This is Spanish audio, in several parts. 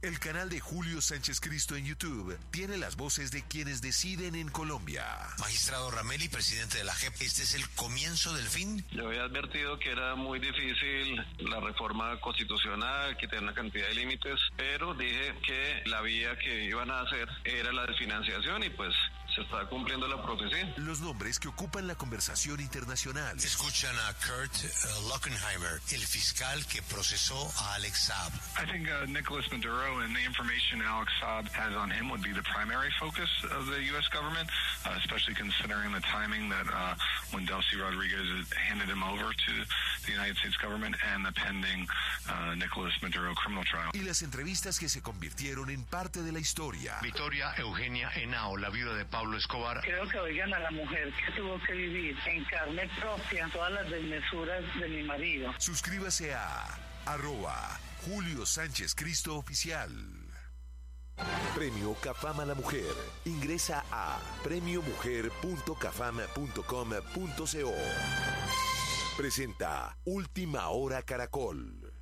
El canal de Julio Sánchez Cristo en YouTube tiene las voces de quienes deciden en Colombia. Magistrado Rameli, presidente de la JEP, ¿este es el comienzo del fin? Yo había advertido que era muy difícil la reforma constitucional, que tenía una cantidad de límites, pero dije que la vía que iban a hacer era la desfinanciación y pues se está cumpliendo la profecía. Los nombres que ocupan la conversación internacional. Escuchan a Kurt Lockenheimer, el fiscal que procesó a Alex Saab. I think Nicolas Maduro and the information Alex Saab has on him would be the primary focus of the U.S. government, especially considering the timing that when Delcy Rodriguez handed him over to the United States government and the pending Nicolas Maduro criminal trial. Y las entrevistas que se convirtieron en parte de la historia. Victoria Eugenia Henao, la viuda de Pablo Escobar. Creo que oigan a la mujer que tuvo que vivir en carne propia todas las desmesuras de mi marido. Suscríbase a @Julio Sánchez Cristo Oficial. Premio CAFAM a la Mujer. Ingresa a premiomujer.cafam.com.co. Presenta Última Hora Caracol.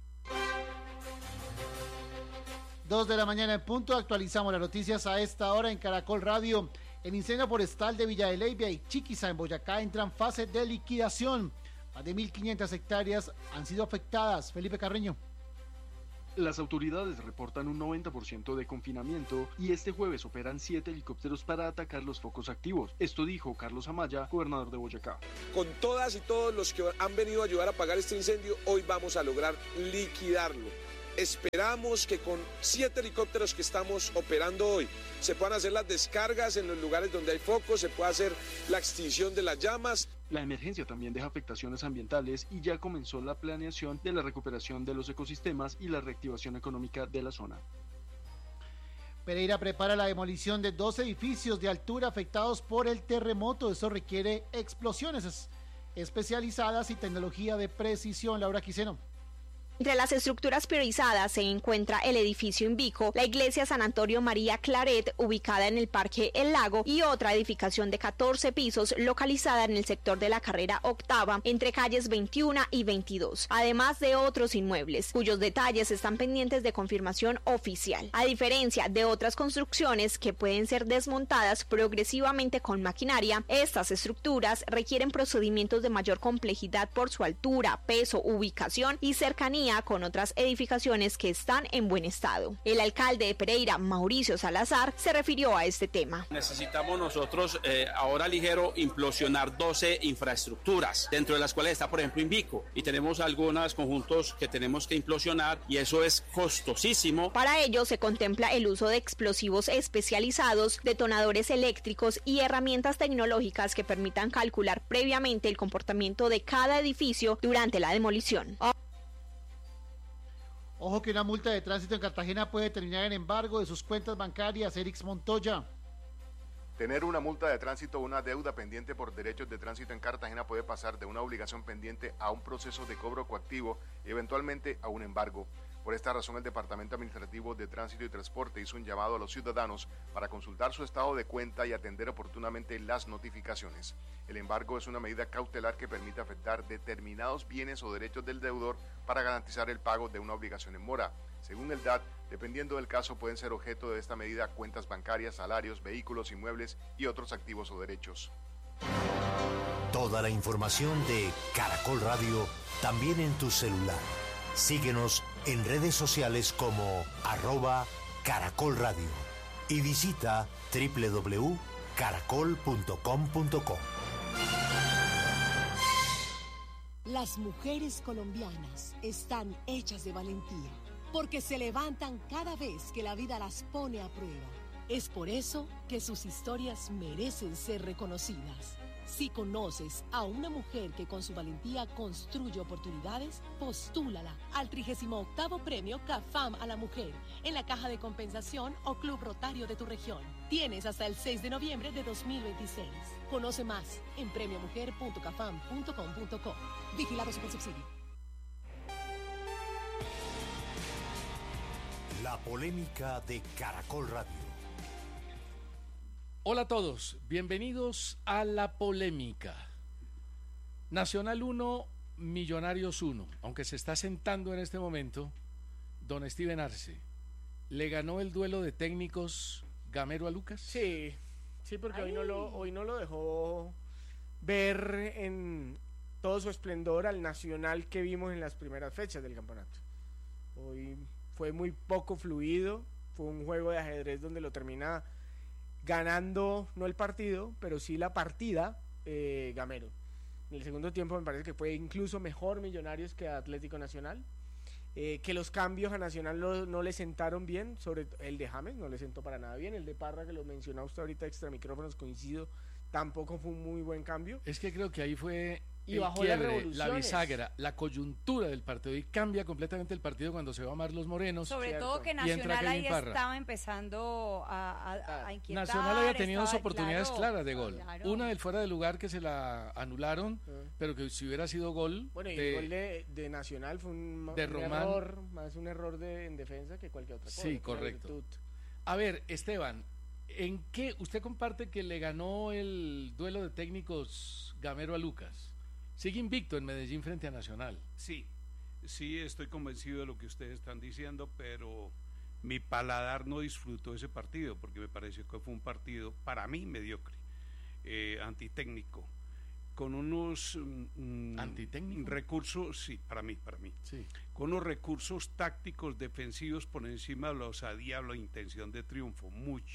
2 de la mañana en punto. Actualizamos las noticias a esta hora en Caracol Radio. El incendio forestal de Villa de Leyva y Chiquiza en Boyacá entra en fase de liquidación. Más de 1.500 hectáreas han sido afectadas. Felipe Carreño. Las autoridades reportan un 90% de confinamiento y este jueves operan 7 helicópteros para atacar los focos activos. Esto dijo Carlos Amaya, gobernador de Boyacá. Con todas y todos los que han venido a ayudar a apagar este incendio, hoy vamos a lograr liquidarlo. Esperamos que con 7 helicópteros que estamos operando hoy se puedan hacer las descargas en los lugares donde hay focos, se pueda hacer la extinción de las llamas. La emergencia también deja afectaciones ambientales y ya comenzó la planeación de la recuperación de los ecosistemas y la reactivación económica de la zona. Pereira prepara la demolición de 2 edificios de altura afectados por el terremoto. Esto requiere explosiones especializadas y tecnología de precisión. Laura Quiseno. Entre las estructuras priorizadas se encuentra el edificio Invico, la iglesia San Antonio María Claret, ubicada en el Parque El Lago, y otra edificación de 14 pisos localizada en el sector de la carrera octava, entre calles 21 y 22, además de otros inmuebles, cuyos detalles están pendientes de confirmación oficial. A diferencia de otras construcciones que pueden ser desmontadas progresivamente con maquinaria, estas estructuras requieren procedimientos de mayor complejidad por su altura, peso, ubicación y cercanía con otras edificaciones que están en buen estado. El alcalde de Pereira, Mauricio Salazar, se refirió a este tema. Necesitamos nosotros ahora ligero implosionar 12 infraestructuras, dentro de las cuales está por ejemplo Invico, y tenemos algunos conjuntos que tenemos que implosionar y eso es costosísimo. Para ello se contempla el uso de explosivos especializados, detonadores eléctricos y herramientas tecnológicas que permitan calcular previamente el comportamiento de cada edificio durante la demolición. Ojo que una multa de tránsito en Cartagena puede terminar en embargo de sus cuentas bancarias. Erix Montoya. Tener una multa de tránsito o una deuda pendiente por derechos de tránsito en Cartagena puede pasar de una obligación pendiente a un proceso de cobro coactivo y eventualmente a un embargo. Por esta razón, el Departamento Administrativo de Tránsito y Transporte hizo un llamado a los ciudadanos para consultar su estado de cuenta y atender oportunamente las notificaciones. El embargo es una medida cautelar que permite afectar determinados bienes o derechos del deudor para garantizar el pago de una obligación en mora. Según el DAT, dependiendo del caso, pueden ser objeto de esta medida cuentas bancarias, salarios, vehículos, inmuebles y otros activos o derechos. Toda la información de Caracol Radio también en tu celular. Síguenos en redes sociales como @Caracol Radio y visita www.caracol.com.co. Las mujeres colombianas están hechas de valentía, porque se levantan cada vez que la vida las pone a prueba. Es por eso que sus historias merecen ser reconocidas. Si conoces a una mujer que con su valentía construye oportunidades, postúlala al 38º Premio CAFAM a la Mujer en la Caja de Compensación o Club Rotario de tu región. Tienes hasta el 6 de noviembre de 2026. Conoce más en premiomujer.cafam.com.co. Vigilado Supersubsidio. La polémica de Caracol Radio. Hola a todos, bienvenidos a La Polémica. Nacional 1, Millonarios 1, aunque se está sentando en este momento don Steven Arce, ¿Le ganó el duelo de técnicos Gamero a Lucas? Sí, porque hoy no lo dejó ver en todo su esplendor al Nacional que vimos en las primeras fechas del campeonato. Hoy fue muy poco fluido, fue un juego de ajedrez donde lo termina ganando, no el partido, pero sí la partida, Gamero. En el segundo tiempo me parece que fue incluso mejor Millonarios que Atlético Nacional, que los cambios a Nacional no le sentaron bien, sobre el de James no le sentó para nada bien, el de Parra que lo mencionaba usted ahorita extra micrófonos, coincido, tampoco fue un muy buen cambio. Es que creo que ahí fue y bajó las revoluciones, la bisagra, la coyuntura del partido, y cambia completamente el partido cuando se va Marlos Moreno. Sobre todo que Nacional ahí estaba empezando a inquietar. Nacional había tenido dos oportunidades claras de gol. Claro. Una del fuera de lugar que se la anularon, pero que si hubiera sido gol... Bueno, y el gol de Nacional fue un error, más un error en defensa que cualquier otra cosa. Sí, correcto. A ver, Esteban, ¿en qué usted comparte que le ganó el duelo de técnicos Gamero a Lucas? Sigue invicto en Medellín frente a Nacional. Sí, estoy convencido de lo que ustedes están diciendo, pero mi paladar no disfrutó ese partido porque me pareció que fue un partido para mí mediocre, antitécnico, con unos recursos, sí, para mí, sí, con unos recursos tácticos defensivos por encima de la osadía o la intención de triunfo.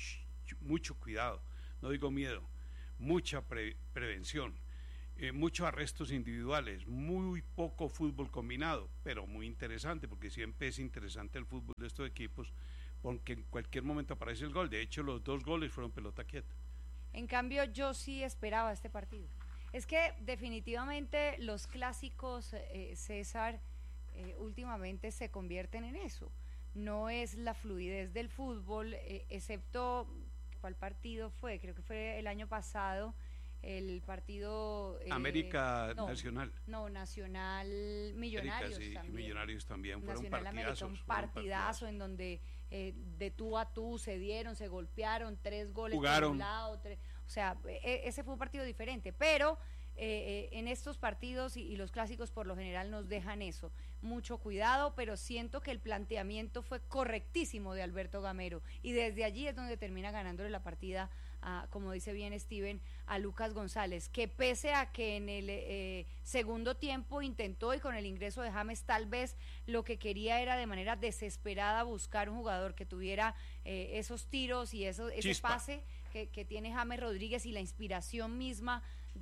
Mucho cuidado, no digo miedo, mucha prevención. Muchos arrestos individuales, muy poco fútbol combinado, pero muy interesante, porque siempre es interesante el fútbol de estos equipos, porque en cualquier momento aparece el gol. De hecho, los 2 goles fueron pelota quieta. En cambio, yo sí esperaba este partido. Es que definitivamente los clásicos, César, últimamente se convierten en eso. No es la fluidez del fútbol, excepto, ¿cuál partido fue? Creo que fue el año pasado, el partido Nacional. No, Nacional Millonarios América, sí, también. Millonarios también fueron Nacional partidazos. América, un partidazo en donde de tú a tú se dieron, se golpearon, 3 goles jugaron por un lado, o sea, ese fue un partido diferente, pero en estos partidos y los clásicos por lo general nos dejan eso, mucho cuidado, pero siento que el planteamiento fue correctísimo de Alberto Gamero y desde allí es donde termina ganándole la partida, como dice bien Steven, a Lucas González, que pese a que en el segundo tiempo intentó, y con el ingreso de James tal vez lo que quería era de manera desesperada buscar un jugador que tuviera esos tiros y ese pase que tiene James Rodríguez y la inspiración misma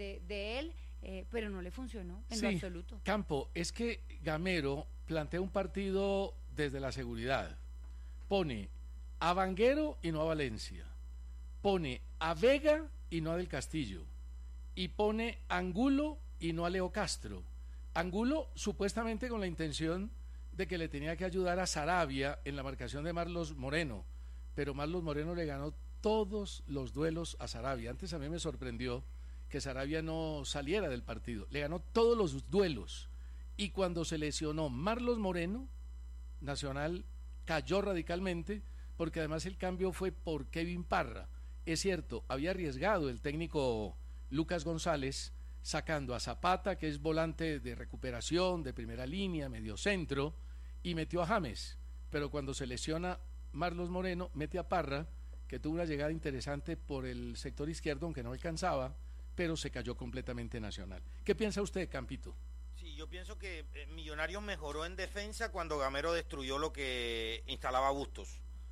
de él, pero no le funcionó en lo absoluto. Campo, es que Gamero plantea un partido desde la seguridad, pone a Vanguero y no a Valencia, pone a Vega y no a Del Castillo, y pone a Angulo y no a Leo Castro. Angulo supuestamente con la intención de que le tenía que ayudar a Saravia en la marcación de Marlos Moreno, pero Marlos Moreno le ganó todos los duelos a Saravia. Antes a mí me sorprendió que Saravia no saliera del partido, le ganó todos los duelos, y cuando se lesionó Marlos Moreno, Nacional cayó radicalmente, porque además el cambio fue por Kevin Parra. Es cierto, había arriesgado el técnico Lucas González sacando a Zapata, que es volante de recuperación, de primera línea, mediocentro, y metió a James, pero cuando se lesiona Marlos Moreno, mete a Parra, que tuvo una llegada interesante por el sector izquierdo, aunque no alcanzaba, pero se cayó completamente Nacional. ¿Qué piensa usted, Campito? Sí, yo pienso que Millonarios mejoró en defensa cuando Gamero destruyó lo que instalaba Bustos.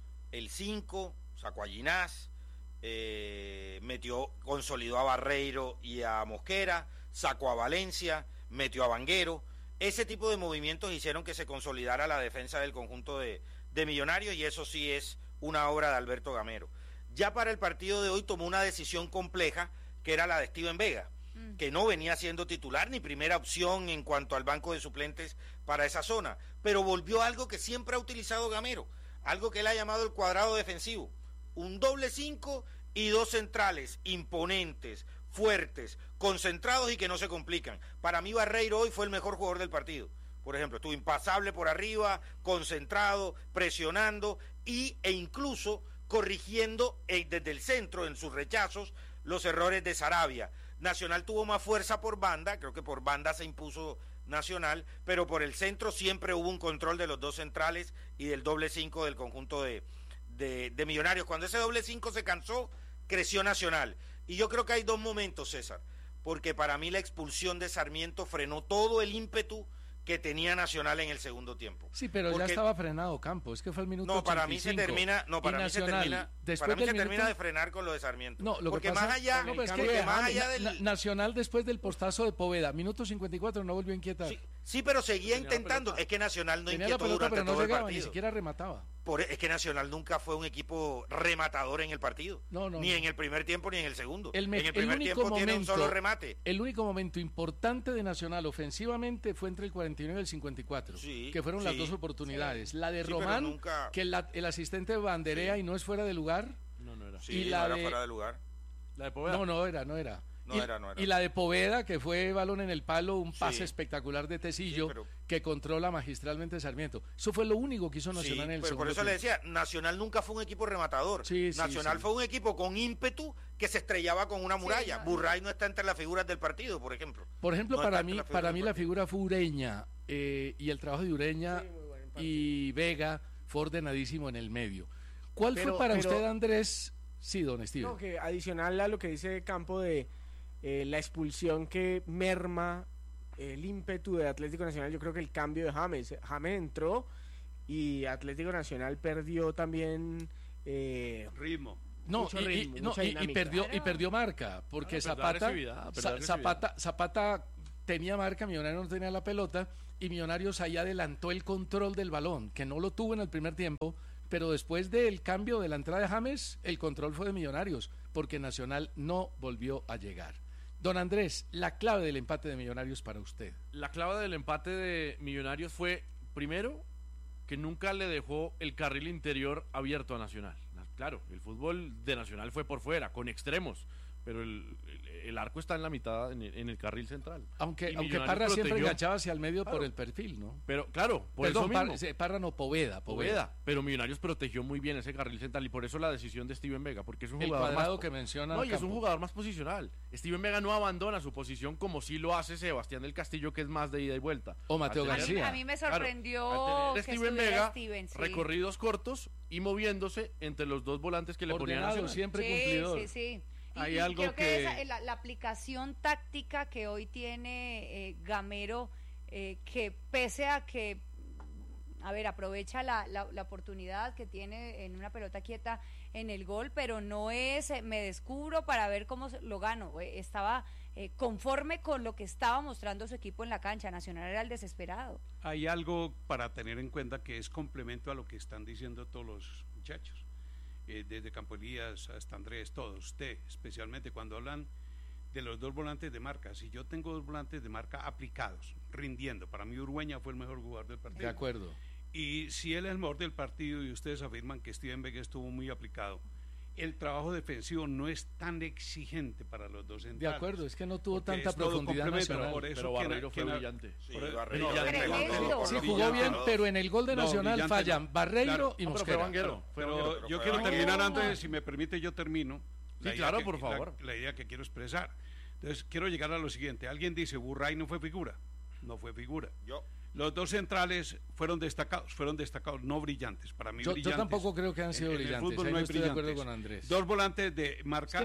El 5, sacó a Ginás, consolidó a Barreiro y a Mosquera, sacó a Valencia, metió a Vanguero. Ese tipo de movimientos hicieron que se consolidara la defensa del conjunto de Millonarios, y eso sí es una obra de Alberto Gamero. Ya para el partido de hoy tomó una decisión compleja, que era la de Steven Vega, que no venía siendo titular ni primera opción en cuanto al banco de suplentes para esa zona, pero volvió a algo que siempre ha utilizado Gamero, algo que él ha llamado el cuadrado defensivo, un doble 5 y 2 centrales imponentes, fuertes, concentrados y que no se complican. Para mí Barreiro hoy fue el mejor jugador del partido. Por ejemplo, estuvo impasable por arriba, concentrado, presionando e incluso corrigiendo desde el centro en sus rechazos los errores de Saravia. Nacional tuvo más fuerza por banda, creo que por banda se impuso Nacional, pero por el centro siempre hubo un control de los dos centrales y del doble 5 del conjunto de Millonarios. Cuando ese doble 5 se cansó, creció Nacional. Y yo creo que hay dos momentos, César, porque para mí la expulsión de Sarmiento frenó todo el ímpetu que tenía Nacional en el segundo tiempo. Sí, pero ya estaba frenado Campo, es que fue el minuto 85. Para mí se termina de frenar con lo de Sarmiento. No, lo porque que pasa, más allá, Nacional después del postazo de Poveda, minuto 54 no volvió a inquietar. Sí, pero seguía intentando. Es que Nacional no inquietó durante pero no todo llegaba, el partido. Ni siquiera remataba. Es que Nacional nunca fue un equipo rematador en el partido. Ni en el primer tiempo ni en el segundo. En el primer tiempo tiene un solo remate. El único momento importante de Nacional ofensivamente fue entre el 49 y el 54, que fueron las dos oportunidades. La de Román, que el asistente banderea y no es fuera de lugar. No era. Sí, no era fuera de lugar. La de Poveda. No era. No era. Y la de Poveda, que fue balón en el palo, un pase espectacular de Tecillo, que controla magistralmente Sarmiento. Eso fue lo único que hizo Nacional en el segundo por eso le decía, Nacional nunca fue un equipo rematador. Nacional fue un equipo con ímpetu que se estrellaba con una muralla. Burray no está entre las figuras del partido, por ejemplo. Por ejemplo, para mí la figura fue Ureña, y el trabajo de Ureña y Vega fue ordenadísimo en el medio. ¿Cuál fue para usted, Andrés? Sí, don Steven. No, que adicional a lo que dice Campo de la expulsión que merma el ímpetu de Atlético Nacional, yo creo que el cambio de James entró y Atlético Nacional perdió también ritmo. Y perdió marca, porque Zapata tenía marca, Millonarios no tenía la pelota y Millonarios ahí adelantó el control del balón, que no lo tuvo en el primer tiempo, pero después del cambio de la entrada de James, el control fue de Millonarios, porque Nacional no volvió a llegar. Don Andrés, la clave del empate de Millonarios para usted. La clave del empate de Millonarios fue, primero, que nunca le dejó el carril interior abierto a Nacional. Claro, el fútbol de Nacional fue por fuera, con extremos, pero el arco está en la mitad, en el carril central. Aunque Parra siempre enganchaba hacia el medio por el perfil, ¿no? Pero claro, eso mismo. Parra no, Poveda. Pero Millonarios protegió muy bien ese carril central y por eso la decisión de Steven Vega, porque es un el jugador cuadrado que menciona. No, y es un jugador más posicional. Steven Vega no abandona su posición como sí lo hace Sebastián del Castillo, que es más de ida y vuelta. O Mateo García. A mí me sorprendió que Steven Vega, recorridos cortos y moviéndose entre los dos volantes que le ponían a siempre cumplidor. Sí. Hay y algo creo que la aplicación táctica que hoy tiene Gamero, que pese a que aprovecha la oportunidad que tiene en una pelota quieta en el gol, pero no es me descubro para ver cómo lo gano. Estaba conforme con lo que estaba mostrando su equipo en la cancha. Nacional era el desesperado. Hay algo para tener en cuenta que es complemento a lo que están diciendo todos los muchachos. Desde Campo Elías hasta Andrés, todos, usted especialmente cuando hablan de los dos volantes de marca. Si yo tengo dos volantes de marca aplicados, rindiendo, para mí Urueña fue el mejor jugador del partido. De acuerdo. Y si él es el mejor del partido y ustedes afirman que Steven Vega estuvo muy aplicado, el trabajo defensivo no es tan exigente para los dos centrales. De acuerdo, es que no tuvo tanta profundidad Nacional. Pero Barreiro fue brillante. Sí, jugó bien, pero en el gol de Nacional fallan Barreiro y Mosquera. Pero yo quiero terminar antes, si me permite yo termino. Sí, claro, por favor. La idea que quiero expresar. Entonces, quiero llegar a lo siguiente. Alguien dice, Burray no fue figura. No fue figura. Los dos centrales fueron destacados, no brillantes. Para mí, brillantes. Yo tampoco creo que han sido brillantes. No estoy de acuerdo con Andrés. Dos volantes de marca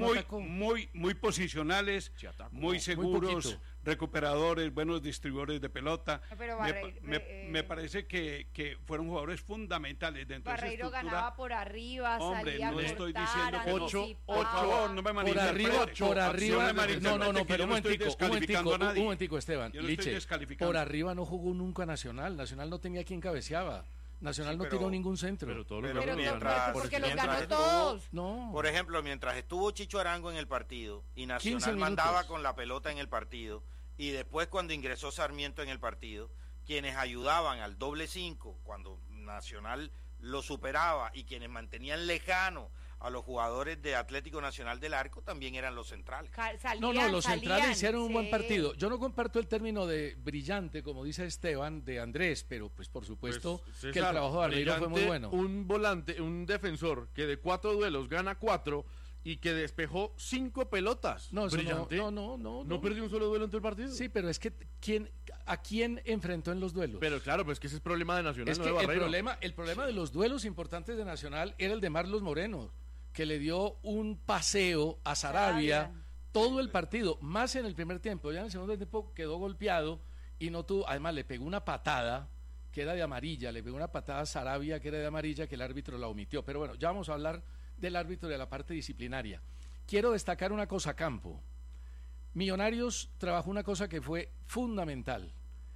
muy posicionales, muy seguros, recuperadores, buenos distribuidores de pelota. Me parece que fueron jugadores fundamentales dentro de esa estructura. Barreiro ganaba por arriba, salía a cortar, estoy diciendo que por favor, no me malinterprete. Por arriba, no, pero un momentico, Esteban. Por arriba no jugó nunca Nacional no tenía quien cabeceaba. Nacional no tiró ningún centro. Porque los ganó todos. Por ejemplo, mientras estuvo Chicho Arango en el partido y Nacional mandaba con la pelota en el partido, y después cuando ingresó Sarmiento en el partido, quienes ayudaban al doble 5 cuando Nacional lo superaba y quienes mantenían lejano a los jugadores de Atlético Nacional del Arco también eran los centrales. Los centrales hicieron un buen partido. Yo no comparto el término de brillante, como dice Esteban, de Andrés, pero pues por supuesto César, que el trabajo de Barreiro fue muy bueno. Un volante, un defensor que de 4 duelos gana 4 y que despejó 5 pelotas. No, brillante. No perdió un solo duelo en todo el partido. Sí, pero es que ¿a quién enfrentó en los duelos? Pero claro, pues que ese es el problema de Nacional. Es que el problema de los duelos importantes de Nacional era el de Marlos Moreno, que le dio un paseo a Saravia todo el partido, más en el primer tiempo. Ya en el segundo tiempo quedó golpeado y no tuvo, además le pegó una patada que era de amarilla, le pegó una patada a Saravia que era de amarilla, que el árbitro la omitió. Pero bueno, ya vamos a hablar del árbitro de la parte disciplinaria. Quiero destacar una cosa, Campo. Millonarios trabajó una cosa que fue fundamental.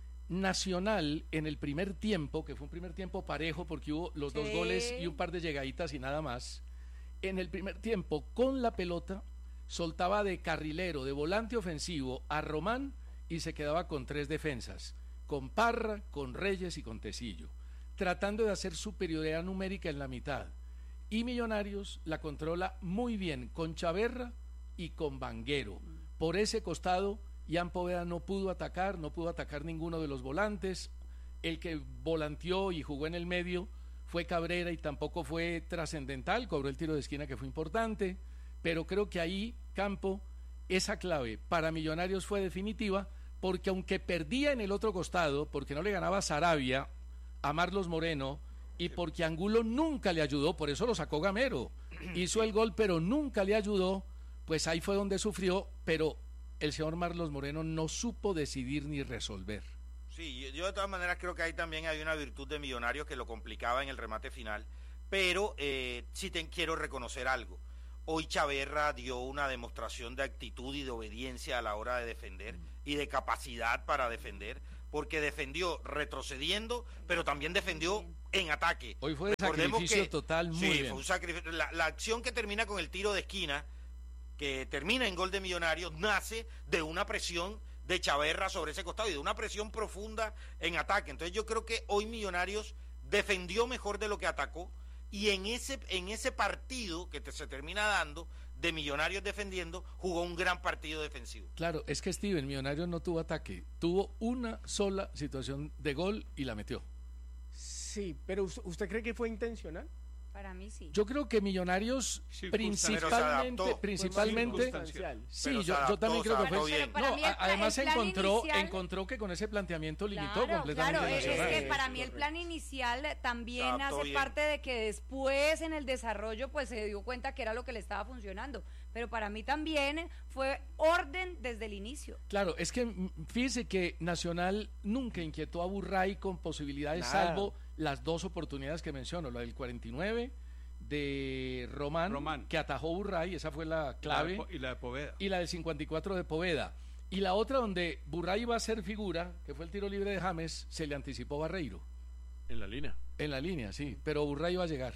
Nacional en el primer tiempo, que fue un primer tiempo parejo porque hubo los 2 goles y un par de llegaditas y nada más. En el primer tiempo, con la pelota, soltaba de carrilero, de volante ofensivo a Román y se quedaba con 3 defensas, con Parra, con Reyes y con Tecillo, tratando de hacer superioridad numérica en la mitad. Y Millonarios la controla muy bien con Chaverra y con Vanguero. Por ese costado, Ian Poveda no pudo atacar ninguno de los volantes. El que volanteó y jugó en el medio fue Cabrera y tampoco fue trascendental, cobró el tiro de esquina que fue importante, pero creo que ahí, Campo, esa clave para Millonarios fue definitiva, porque aunque perdía en el otro costado, porque no le ganaba Saravia a Marlos Moreno, y porque Angulo nunca le ayudó, por eso lo sacó Gamero, hizo el gol pero nunca le ayudó, pues ahí fue donde sufrió, pero el señor Marlos Moreno no supo decidir ni resolver. Sí, yo de todas maneras creo que ahí también hay una virtud de Millonarios que lo complicaba en el remate final, pero sí quiero reconocer algo. Hoy Chaverra dio una demostración de actitud y de obediencia a la hora de defender y de capacidad para defender, porque defendió retrocediendo, pero también defendió en ataque. Hoy fue de sacrificio total, muy bien. Fue un sacrificio. La acción que termina con el tiro de esquina, que termina en gol de Millonarios, nace de una presión de Chaverra sobre ese costado y de una presión profunda en ataque. Entonces yo creo que hoy Millonarios defendió mejor de lo que atacó, y en ese partido que se termina dando de Millonarios defendiendo, jugó un gran partido defensivo. Claro, es que Steven, Millonarios no tuvo ataque, tuvo una sola situación de gol y la metió. Sí, pero ¿usted cree que fue intencional? Para mí sí. Yo creo que Millonarios principalmente sí, yo también creo que fue bien. No, además encontró que con ese planteamiento limitó completamente a Nacional. Es que para mí el plan inicial también hace parte de que después en el desarrollo pues se dio cuenta que era lo que le estaba funcionando, pero para mí también fue orden desde el inicio. Claro, es que fíjese que Nacional nunca inquietó a Burray con posibilidades, salvo las 2 oportunidades que menciono, la del 49 de Román, que atajó Burray, esa fue la clave, y la de Poveda, y la del 54 de Poveda, y la otra donde Burray iba a ser figura, que fue el tiro libre de James, se le anticipó Barreiro en la línea, sí, pero Burray iba a llegar.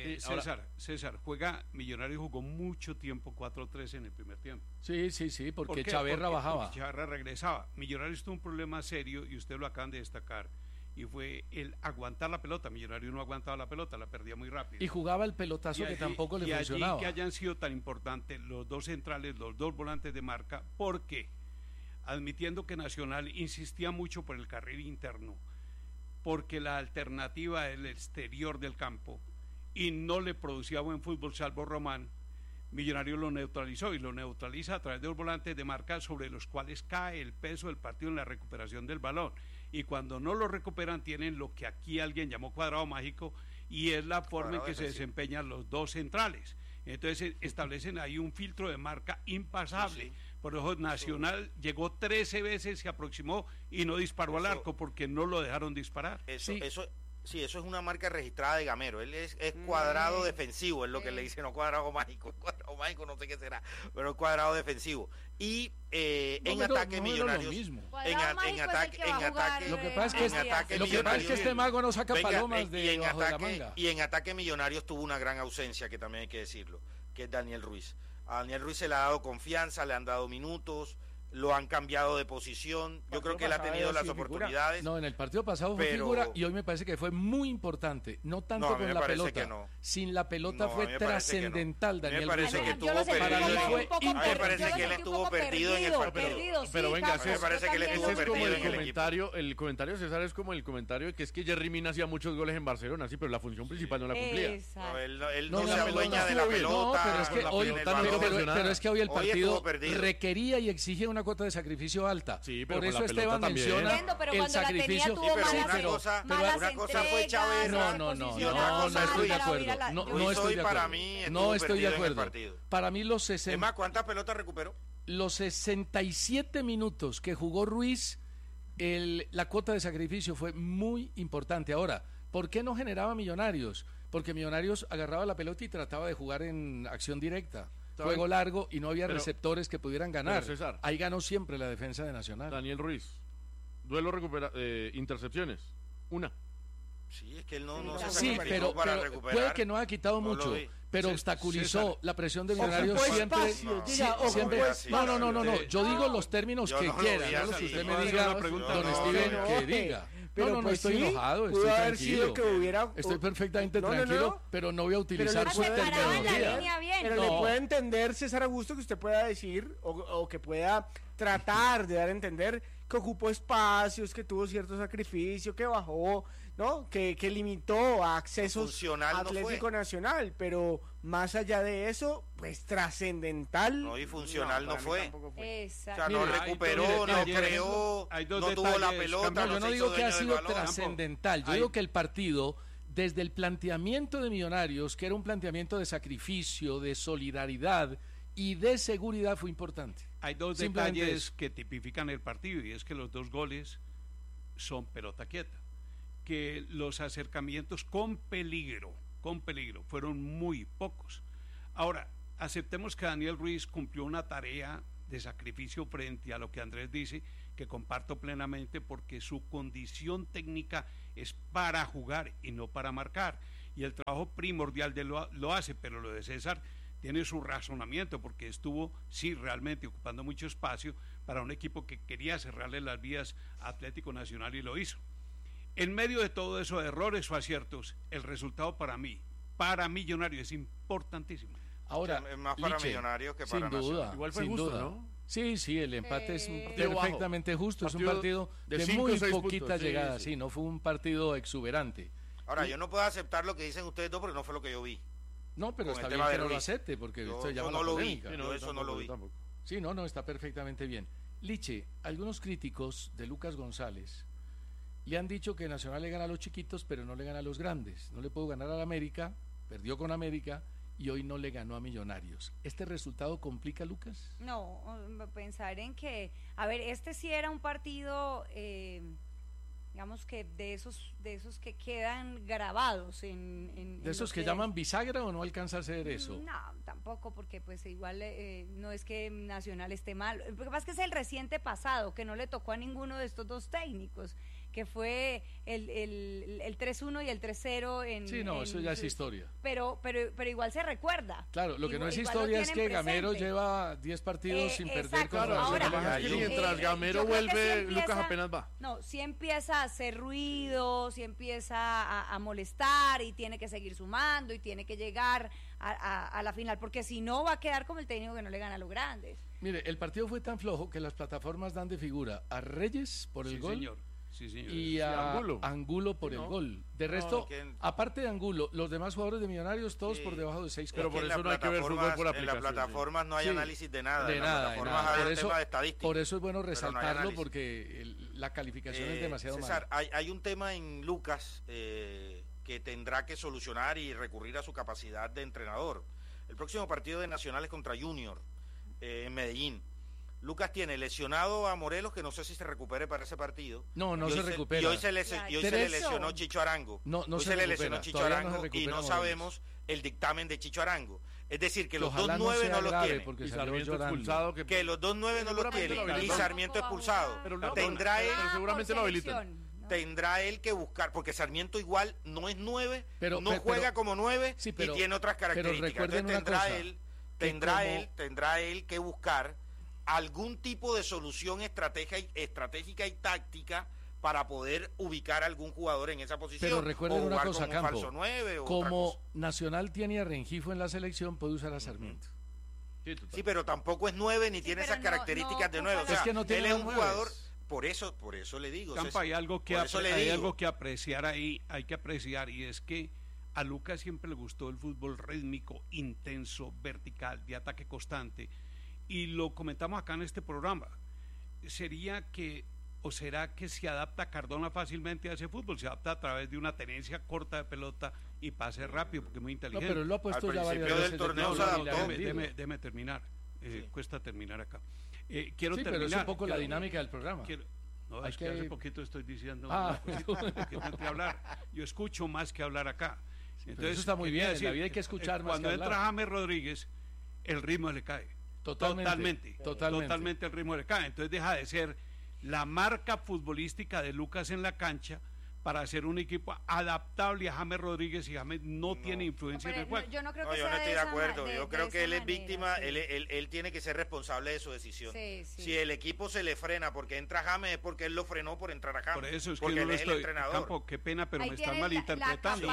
César, Millonarios jugó mucho tiempo 4-3 en el primer tiempo. Sí, porque Chaverra bajaba. Porque Chaverra regresaba. Millonarios tuvo un problema serio, y usted lo acaban de destacar, y fue el aguantar la pelota. Millonarios no aguantaba la pelota, la perdía muy rápido. Y jugaba el pelotazo que tampoco le funcionaba. Y que hayan sido tan importantes los 2 centrales, los 2 volantes de marca, porque admitiendo que Nacional insistía mucho por el carril interno, porque la alternativa era el exterior del campo, y no le producía buen fútbol salvo Román, Millonarios lo neutralizó, y lo neutraliza a través de 2 volantes de marca sobre los cuales cae el peso del partido en la recuperación del balón, y cuando no lo recuperan tienen lo que aquí alguien llamó cuadrado mágico, y es la forma en que se desempeñan los 2 centrales. Entonces establecen ahí un filtro de marca impasable. Por eso Nacional llegó 13 veces, se aproximó y no disparó al arco porque no lo dejaron disparar. Sí, eso es una marca registrada de Gamero. Él es cuadrado defensivo, es lo que le dicen, no cuadrado mágico. Cuadrado mágico no sé qué será, pero es cuadrado defensivo. Y en ataque Millonarios. En ataque. Lo que pasa es que este mago no saca palomas de bajo de la manga. Y en ataque Millonarios tuvo una gran ausencia, que también hay que decirlo, que es Daniel Ruiz. A Daniel Ruiz se le ha dado confianza, le han dado minutos. lo han cambiado de posición. Yo creo que él ha tenido las oportunidades. No, en el partido pasado fue figura y hoy me parece que fue muy importante. No tanto con la pelota. Sin la pelota fue trascendental, Daniel Ruiz. A mí me parece que él estuvo perdido en el partido. Pero venga, me parece que él estuvo perdido en el equipo. El comentario de César es como el comentario de que es que Jerry Mina hacía muchos goles en Barcelona, sí, pero la función principal no la cumplía. Él no se adueña de la pelota. Pero es que hoy el partido requería y exigía una cuota de sacrificio alta. Sí, pero por eso con la Esteban menciona el sacrificio. Una cosa fue Chávez. No estoy de acuerdo. No estoy de acuerdo. Para mí los 60. ¿Cuántas pelotas recuperó? Los 67 minutos que jugó Ruiz, la cuota de sacrificio fue muy importante. Ahora, ¿por qué no generaba Millonarios? Porque Millonarios agarraba la pelota y trataba de jugar en acción directa. Juego largo y no había receptores que pudieran ganar. César, ahí ganó siempre la defensa de Nacional. Daniel Ruiz, duelo intercepciones, una. Sí, es que él no se sacrificó para recuperar. Puede que no haya quitado mucho, pero obstaculizó la presión de Millonarios siempre. No. Yo digo los términos que quiera, no los que usted me diga, don Steven, que diga. Pero no estoy enojado, estoy tranquilo. Estoy perfectamente tranquilo, pero no voy a utilizar su terminología. Pero le puede entender, César Augusto, que usted pueda decir o que pueda tratar de dar a entender que ocupó espacios, que tuvo cierto sacrificio, que bajó, ¿no? Que limitó a accesos Atlético Nacional, pero más allá de eso, pues trascendental. No, y funcional no fue. Exacto. O sea, no recuperó, no creó, no tuvo la pelota. Yo no digo que ha sido trascendental, yo digo que el partido, desde el planteamiento de Millonarios, que era un planteamiento de sacrificio, de solidaridad y de seguridad, fue importante. Hay dos detalles que tipifican el partido, y es que los dos goles son pelota quieta, que los acercamientos con peligro fueron muy pocos. Ahora, aceptemos que Daniel Ruiz cumplió una tarea de sacrificio frente a lo que Andrés dice, que comparto plenamente, porque su condición técnica es para jugar y no para marcar, y el trabajo primordial de él lo hace, pero lo de César tiene su razonamiento, porque estuvo, sí, realmente ocupando mucho espacio para un equipo que quería cerrarle las vías a Atlético Nacional, y lo hizo. En medio de todo eso, errores o aciertos, el resultado para Millonarios es importantísimo. Ahora, es más para Millonarios que para Nacional. Igual fue justo, ¿no? Sí, el empate es perfectamente justo. Es un partido de muy poquitas llegadas. Sí, no fue un partido exuberante. Ahora, yo no puedo aceptar lo que dicen ustedes dos, porque no fue lo que yo vi. No, pero está bien que no lo acepte, porque usted llama la polémica. Eso no lo vi. Sí, no, está perfectamente bien. Liche, algunos críticos de Lucas González le han dicho que Nacional le gana a los chiquitos, pero no le gana a los grandes. No le pudo ganar a la América, perdió con América, y hoy no le ganó a Millonarios. ¿Este resultado complica a Lucas? No, pensar en que, a ver, este sí era un partido, digamos que de esos que quedan grabados en ¿de esos que llaman bisagra, o no alcanza a ser eso? No, tampoco, porque pues igual no es que Nacional esté mal. Lo que pasa es que es el reciente pasado, que no le tocó a ninguno de estos dos técnicos, que fue el 3-1 y el 3-0 Sí, eso ya es historia. Pero igual se recuerda. Claro, lo que no es historia es que Gamero lleva 10 partidos sin perder con mientras Gamero vuelve, Lucas apenas va. No, si empieza a hacer ruido, si empieza a molestar, y tiene que seguir sumando y tiene que llegar a la final, porque si no va a quedar como el técnico que no le gana a los grandes. Mire, el partido fue tan flojo que las plataformas dan de figura a Reyes por el gol. Señor. Sí, y a Angulo por el gol. De resto, aparte de Angulo, los demás jugadores de Millonarios todos por debajo de 6. Pero por eso no hay que ver fútbol por aplicación. En las plataformas no hay análisis de nada. De nada. Hay tema de estadística. Por eso es bueno resaltarlo, porque la calificación es demasiado mala. César, hay un tema en Lucas que tendrá que solucionar y recurrir a su capacidad de entrenador. El próximo partido de Nacional es contra Junior en Medellín. Lucas tiene lesionado a Morelos, que no sé si se recupere para ese partido. No se recupera. Y hoy se le lesionó Chicho Arango. No se le lesionó Chicho Arango y no sabemos el dictamen de Chicho Arango. Es decir, que los dos 9 no los tiene. Y Sarmiento expulsado. Que los dos 9 no los tiene. Y Sarmiento expulsado. Tendrá él, pero seguramente lo habilitan. Tendrá él que buscar, porque Sarmiento igual no es 9, no juega como 9 y tiene otras características. Entonces tendrá él que buscar algún tipo de solución estratégica y táctica para poder ubicar a algún jugador en esa posición. Pero recuerden una cosa, Campo, falso 9, o como Nacional tiene a Rengifo en la selección, puede usar a Sarmiento. Sí, pero tampoco es 9 ni tiene esas características de 9. O sea, es que no tiene él es un 9. jugador. Por eso le digo. Campo, hay algo que apreciar ahí, hay que apreciar, y es que a Lucas siempre le gustó el fútbol rítmico, intenso, vertical, de ataque constante, y lo comentamos acá en este programa. ¿Será que se adapta Cardona fácilmente a ese fútbol? Se adapta a través de una tenencia corta de pelota y pase rápido, porque es muy inteligente. No, pero lo ha puesto ya varias veces. Del torneo se adaptó. Déjeme terminar. Cuesta terminar acá. Quiero terminar. Pero es un poco la dinámica del programa. Es que hace poquito estoy diciendo una cosita, que no te hablar. Yo escucho más que hablar acá. Entonces, eso está muy bien, en la vida hay que escuchar más cuando que hablar. entra James Rodríguez, el ritmo le cae. Totalmente el ritmo le cae. Entonces deja de ser la marca futbolística de Lucas en la cancha para hacer un equipo adaptable a James Rodríguez, y James no tiene influencia en el juego. Yo no creo que yo no estoy de acuerdo. Yo creo que él es víctima, él tiene que ser responsable de su decisión. Si el equipo se le frena porque entra James, es porque él lo frenó por entrar a James. Por eso es porque que él es el entrenador. Campo, qué pena, pero ahí me están malinterpretando.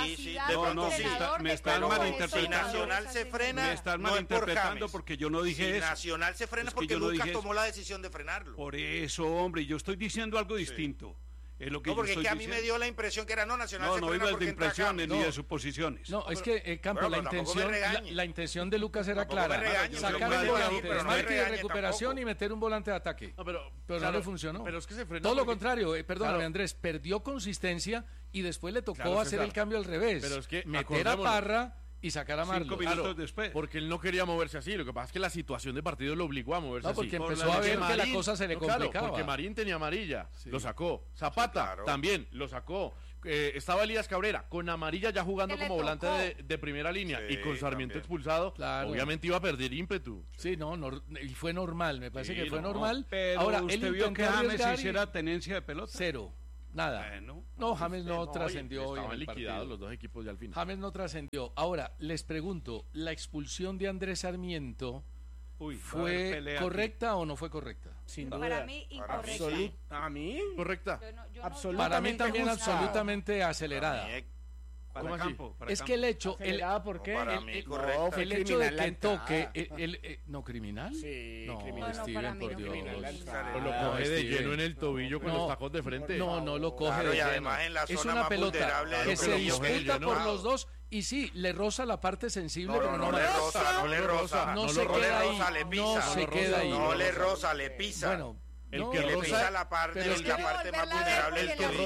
Me están malinterpretando. Si Nacional se frena, me están no malinterpretando, porque yo no dije eso. Si Nacional se frena, es porque Lucas tomó la decisión de frenarlo. Por eso, hombre, yo estoy diciendo algo distinto. Es lo que porque es que a mí me dio la impresión que era Nacional se frena ibas porque de impresiones ni de suposiciones. No, es que Campo, la intención de Lucas era clara, sacar un volante de marca y de recuperación y meter un volante de ataque. Pero no le funcionó. Pero es que se frenó. Todo lo contrario, perdóname, Andrés, perdió consistencia y después le tocó hacer el cambio al revés. Pero es que meter a Parra y sacar a Marlon. 5 minutos después. Porque él no quería moverse así. Lo que pasa es que la situación de partido lo obligó a moverse así. Porque empezó a ver que la cosa se le complicaba. Porque Marín tenía amarilla, lo sacó. Zapata también lo sacó. Estaba Elías Cabrera con amarilla ya jugando como volante de primera línea, y con Sarmiento expulsado, obviamente iba a perder ímpetu. Sí, y fue normal, me parece que fue normal. Pero ahora, usted vio que James hiciera tenencia de pelota. Cero. Nada. No, James no trascendió. Estaban liquidados los dos equipos ya al final. James no trascendió. Ahora, les pregunto, ¿la expulsión de Andrés Sarmiento fue correcta o no fue correcta? Sin duda. Para mí, incorrecta. ¿A mí? ¿Correcta? Para mí también absolutamente acelerada. ¿Cómo así? Es que el hecho, ¿por qué? el hecho de que toque, no criminal. Sí, no, criminal. Steven, por Dios. Lo coge de lleno en el tobillo con los tacos de frente. No lo coge de lleno. Es una pelota que se disputa por los dos. Y sí, le roza la parte sensible, pero no le roza. No se queda ahí. No se queda ahí. No le roza, le pisa. Bueno. El que roza la parte más vulnerable,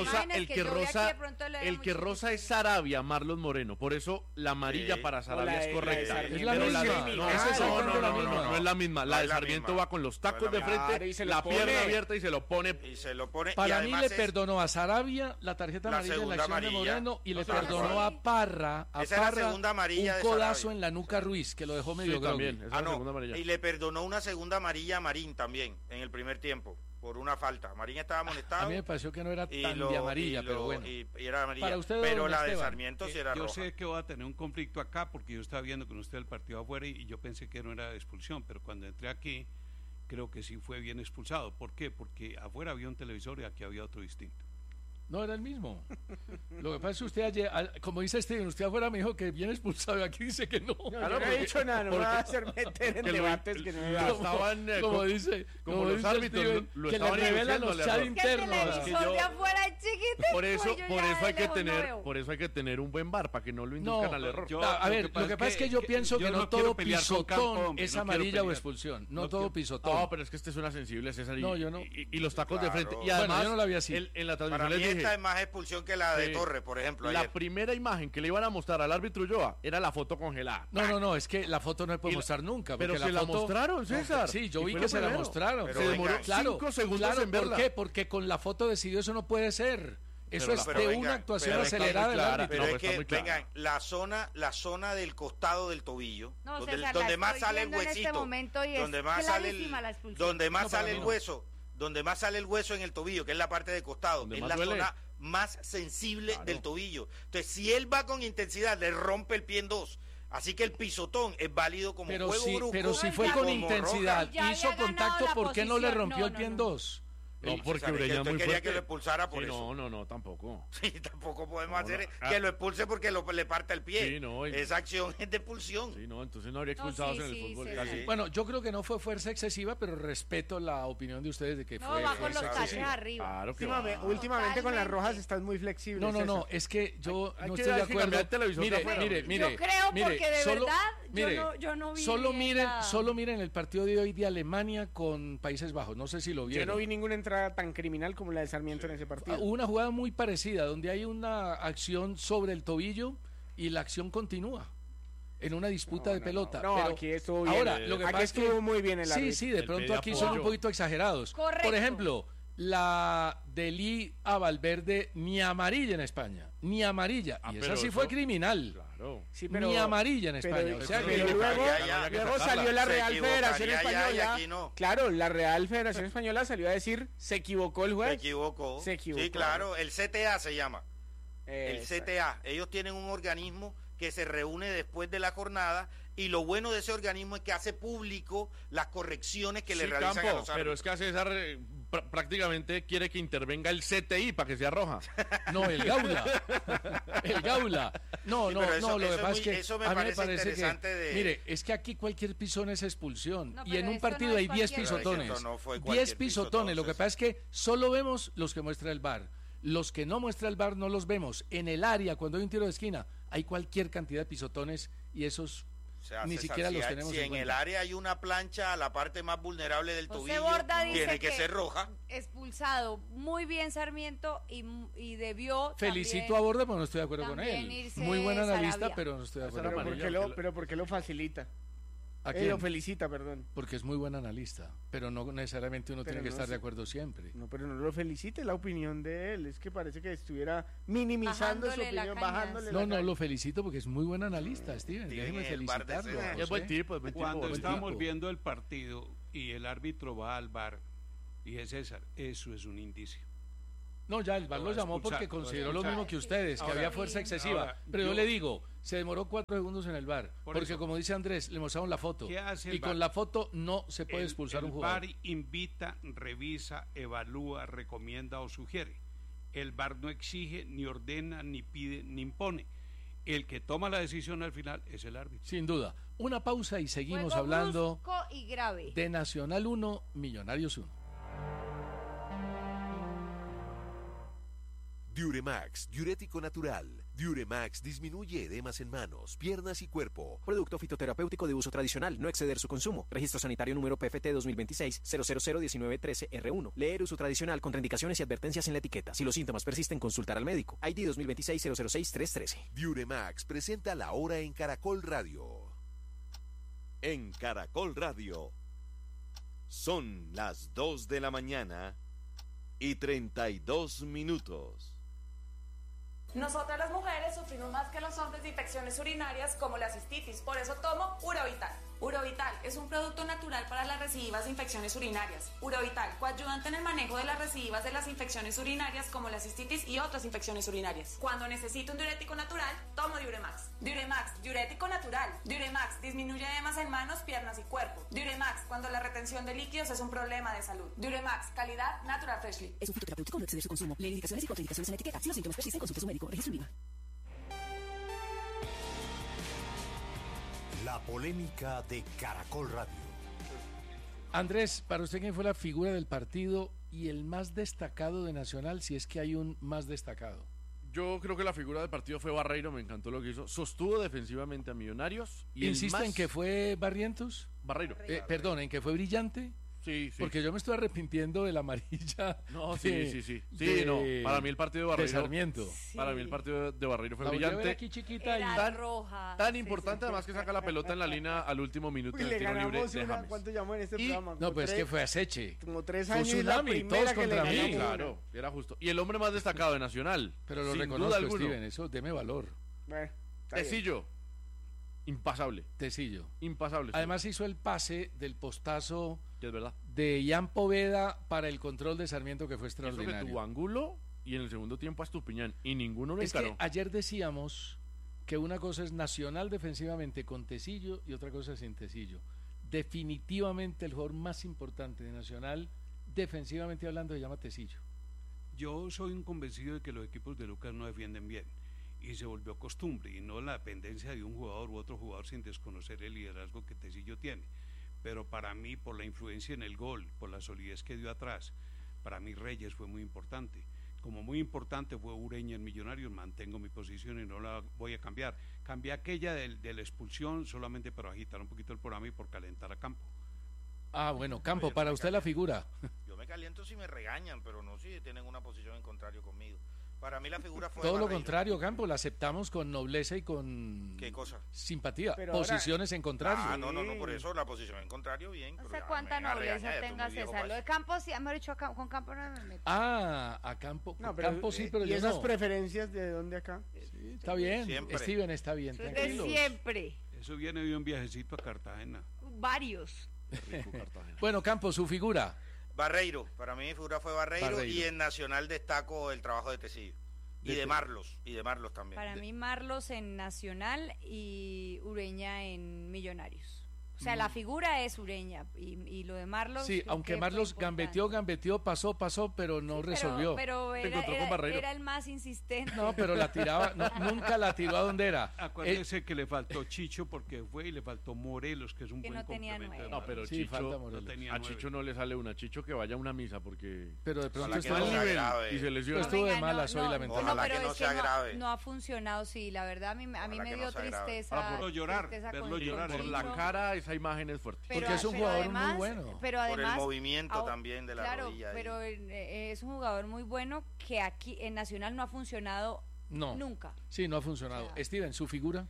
el que roza es Sarabia, Marlon Moreno. Por eso la amarilla para Sarabia es correcta. Es la misma. No es la misma. La de Sarmiento va con los tacos de frente, la pierna abierta y se lo pone. Para mí le perdonó a Sarabia la tarjeta amarilla en la acción de Moreno y le perdonó a Parra un codazo en la nuca a Ruiz, que lo dejó medio groggy. Y le perdonó una segunda amarilla a Marín también en el primer tiempo. Por una falta. Marín estaba amonestado. A mí me pareció que no era tan de amarilla, pero bueno. Y era amarilla. Para usted, pero la de Sarmiento sí era roja. Yo sé que voy a tener un conflicto acá porque yo estaba viendo con usted el partido afuera y yo pensé que no era expulsión, pero cuando entré aquí creo que sí fue bien expulsado. ¿Por qué? Porque afuera había un televisor y aquí había otro distinto. No, era el mismo. Lo que pasa es que usted ayer, como dice Steven, usted afuera me dijo que bien expulsado y aquí dice que no. No he dicho nada, no me va a hacer meter en debates que no me va a estaban como los árbitros Steven, que le revelan los chats internos. Que el televisor de afuera es chiquito. Por eso hay que tener un buen VAR para que no lo induzcan al error. A ver, lo que pasa es que yo pienso que no todo pisotón es amarilla o expulsión. No todo pisotón. No, pero es que este suena sensible, César. No, yo no. Y los tacos de frente. Y además, yo no la vi así. En la transmisión les dije, esta es más expulsión que la de Torres, por ejemplo. La primera imagen que le iban a mostrar al árbitro Ulloa era la foto congelada. No, es que la foto no se puede mostrar nunca. Pero se la mostraron, César. Sí, yo vi que se la mostraron. Se demoró 5 segundos en verla. ¿Por qué? Porque con la foto decidió eso no puede ser. Eso es de una actuación acelerada del árbitro. Pero es que, vengan, la zona del costado del tobillo, donde más sale el huesito, donde más sale el hueso, donde más sale el hueso en el tobillo, que es la parte de costado, es la zona más sensible del tobillo. Entonces, si él va con intensidad, le rompe el pie en dos. Así que el pisotón es válido como pero juego brusco. Pero si fue con intensidad, hizo contacto, ¿por qué no le posición? rompió el pie en dos? No, porque César, Ureña es usted muy quería fuerte. que lo expulsara por Sí, eso. No, tampoco. Sí, tampoco podemos No, hacer no. que lo expulse porque le parta el pie. Sí, no, Esa acción es de expulsión. Sí, no, entonces no habría expulsados en el fútbol. Sí. Bueno, yo creo que no fue fuerza excesiva, pero respeto la opinión de ustedes de que No, fue va con los fuerza taches excesiva. arriba. Claro que Últimamente con las rojas estás muy flexible. No, César. es que yo Hay no que estoy de cambiar acuerdo. el televisor de afuera. Mire, Yo creo porque de solo- verdad mire, yo no vi solo bien miren el partido de hoy de Alemania con Países Bajos, no sé si lo Yo vieron. no vi ninguna entrada tan criminal como la de Sarmiento en ese partido. Hubo una jugada muy parecida donde hay una acción sobre el tobillo y la acción continúa en una disputa de pelota. No, pero aquí estuvo bien. Ahora, lo que Aquí pasa es que estuvo muy bien el árbitro. sí, de El pronto pide aquí apoyo. son un poquito exagerados. Correcto. Por ejemplo, la de Lee a Valverde ni amarilla en España, ni amarilla, y esa pero sí eso- fue criminal. Claro. Sí, Ni amarilla en España. O sea que pero luego, ya, luego sacarla. salió la Se Real Federación equivocaría ya, y Española. aquí no. Claro, la Real Federación Española salió a decir se equivocó el Se juez. equivocó. Se equivocó. Sí, claro, el CTA se llama. El Exacto. CTA. Ellos tienen un organismo que se reúne después de la jornada y lo bueno de ese organismo es que hace público las correcciones que le Sí, realizan Campo, a los pero árbitros. es que a César prácticamente quiere que intervenga el CTI para que sea roja. no, el Gaula. El Gaula. No, Sí, no, pero eso- no, lo eso que es pasa muy- es que eso me a mí me parece parece interesante que de- mire, es que aquí cualquier pisón es expulsión No, y pero en un esto partido no es hay 10 cualquier pisotones. Esto no fue 10 cualquier pisotones, lo que pisotón, pasa es que solo vemos los que muestra el VAR. Los que no muestra el VAR no los vemos. En el área, cuando hay un tiro de esquina, hay cualquier cantidad de pisotones y esos O sea, ni César, siquiera si los hay- tenemos si en en cuenta. el área hay una plancha a la parte más vulnerable del José tobillo, Borda dice tiene que ser roja. Expulsado muy bien Sarmiento y debió Felicito también, a Borda, pero no estoy de acuerdo con también él. irse Muy buen analista, Sarabia. pero no estoy de Esa acuerdo era con amarilla. él. Pero ¿por qué lo facilita? ¿A Él quién? lo felicita, perdón. Porque es muy buen analista, pero no necesariamente uno Pero tiene que no estar sé. de acuerdo siempre. No, pero no lo felicite, la opinión de él. Es que parece que estuviera minimizando su Bajándole la opinión, caña. bajándole No, la no, caña. lo felicito porque es muy buen analista, Steven. Tiene Déjeme el bar de felicitarlo. César. Es buen José. tipo, es buen tipo. Cuando buen estábamos tipo. viendo el partido y el árbitro va al bar, dije, César, eso es un indicio. No, ya el VAR Lo lo va a llamó expulsar, porque lo va a consideró lo expulsar. mismo que ustedes, que Ahora- había fuerza excesiva. ahora, Pero yo yo- le digo, se demoró 4 segundos en el VAR. Por Porque eso. como dice Andrés, le mostraron la foto. ¿Qué hace el Y con VAR? la foto no se puede expulsar un jugador. El VAR invita, revisa, evalúa, recomienda o sugiere. El VAR no exige, ni ordena, ni pide, ni impone. El que toma la decisión al final es el árbitro. Sin duda. Una pausa y seguimos Juego hablando brusco y grave. de Nacional 1, Millonarios 1. Diuremax, diurético natural. Diuremax disminuye edemas en manos, piernas y cuerpo. Producto fitoterapéutico de uso tradicional, no exceder su consumo. Registro sanitario número PFT 2026-0001913R1. Leer uso tradicional, contraindicaciones y advertencias en la etiqueta. Si los síntomas persisten, consultar al médico. ID 2026-006-313. Diuremax presenta la hora en Caracol Radio. En Caracol Radio. Son las 2 de la mañana y 32 minutos. Nosotras las mujeres sufrimos más que los hombres de infecciones urinarias como la cistitis, por eso tomo Urovital. Urovital es un producto natural para las recidivas de infecciones urinarias. Urovital, coayudante en el manejo de las recidivas de las infecciones urinarias como la cistitis y otras infecciones urinarias. Cuando necesito un diurético natural, tomo Diuremax. Diuremax, diurético natural. Diuremax disminuye edemas en manos, piernas y cuerpo. Diuremax, cuando la retención de líquidos es un problema de salud. Diuremax, calidad Natural Freshly. Es un fitoterapéutico, no exceder su consumo. Lee indicaciones y contraindicaciones en la etiqueta. Si los síntomas persisten, consulte a su médico. Registro INVIMA. La polémica de Caracol Radio. Andrés, para usted, ¿quién fue la figura del partido y el más destacado de Nacional, si es que hay un más destacado? Yo creo que la figura del partido fue Barreiro, me encantó lo que hizo. Sostuvo defensivamente a Millonarios. Y ¿Insiste en que fue Barrientos? Barreiro. Perdón, ¿en que fue brillante? Sí, sí. Porque yo me estoy arrepintiendo de la amarilla. No, de- sí. de- No, para mí el partido de de Barreiro. Sarmiento. Para mí el partido de Barreiro fue La volví a ver brillante. aquí chiquita Era y roja. Tan importante además que saca la pelota en la línea al último minuto Uy, en le el tiro libre ganamos de una, James. ¿cuánto llamó en este programa? No, Como pues es tres- que fue aceche. Como 3 Fue años y la tsunami, primera todos que le contra mí. ganamos Sí, una. claro, era justo. Y el hombre más destacado de Nacional. Pero lo sin reconozco, duda alguno. Steven, eso deme valor. Bueno, está bien. Tecillo. Impasable. Tecillo. Impasable. Además hizo el pase del postazo que es verdad. de Ian Poveda para el control de Sarmiento, que fue Eso que extraordinario. tuvo ángulo y en el segundo tiempo a Estupiñán y ninguno lo Es que encaró. ayer decíamos que una cosa es Nacional defensivamente con Tecillo y otra cosa sin Tecillo. Definitivamente el jugador más importante de Nacional, defensivamente hablando, se llama Tecillo. Yo soy un convencido de que los equipos de Lucas no defienden bien y se volvió costumbre y no la dependencia de un jugador u otro jugador sin desconocer el liderazgo que Tecillo tiene. Pero para mí, por la influencia en el gol, por la solidez que dio atrás, para mí Reyes fue muy importante. Como muy importante fue Ureña en Millonarios, mantengo mi posición y no la voy a cambiar. Cambié aquella de la expulsión solamente para agitar un poquito el programa y por calentar a Campo. Ah, bueno, Campo, para usted la figura. Yo me caliento si me regañan, pero no si tienen una posición en contrario conmigo. Para mí la figura fue todo lo Barreiro. contrario, Campo, la aceptamos con nobleza y con ¿Qué cosa? simpatía. Pero posiciones en contrario. Ah, no, por eso la posición en contrario, bien. No sé cuánta nobleza tenga César. Lo de Campos, sí, hemos dicho con Campos no me meto. A Campo. No, pero, Campo sí, pero ¿y yo esas no. preferencias de dónde acá? Sí, está bien, Siempre. Steven está bien, De tranquilos. siempre. Eso viene de un viajecito a Cartagena. Varios. Bueno, Campo, su figura. Barreiro, para mí mi figura fue Barreiro. Y en Nacional destaco el trabajo de Tecillo. Y de Marlos también. Para mí Marlos en Nacional y Ureña en Millonarios. O sea, la figura es Ureña y lo de Marlos. Sí, aunque Marlos gambeteó, pasó, pero no resolvió. Pero era el más insistente. No, pero la tiraba, nunca la tiró a donde era. Acuérdese que le faltó Chicho porque fue y le faltó Morelos, que es un que buen no tenía complemento. No, pero sí, Chicho, no a Chicho no le sale una. Chicho que vaya a una misa porque... Pero de pronto está al nivel y se lesiona. Estuvo de malas hoy, lamentablemente. Ojalá que no sea grave. No ha funcionado, sí, la verdad a mí me dio tristeza. Verlo llorar, por la cara, esa imagen es fuerte. Porque es un jugador además, muy bueno. Pero además, por el movimiento también de la rodilla. Pero es un jugador muy bueno que aquí en Nacional no ha funcionado nunca. Sí, no ha funcionado. O sea, Steven, ¿su figura?